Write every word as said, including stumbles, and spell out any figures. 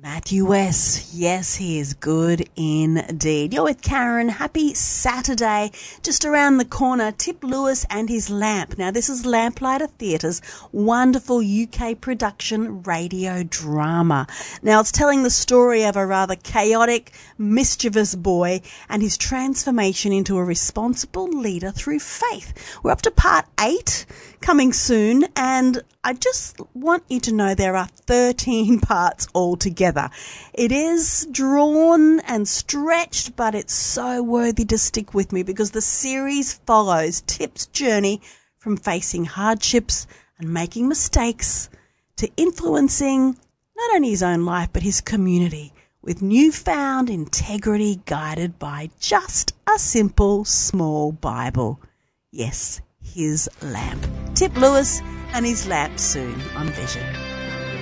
Matthew West, yes, he is good indeed. You're with Karen. Happy Saturday. Just around the corner, Tip Lewis and his Lamp. Now, this is Lamplighter Theatre's wonderful U K production radio drama. Now, it's telling the story of a rather chaotic, mischievous boy and his transformation into a responsible leader through faith. We're up to part eight, coming soon, and I just want you to know there are thirteen parts altogether. It is drawn and stretched, but it's so worthy to stick with me because the series follows Tip's journey from facing hardships and making mistakes to influencing not only his own life but his community with newfound integrity guided by just a simple small Bible. Yes, his lamp. Tip Lewis and his Lamp soon on Vision.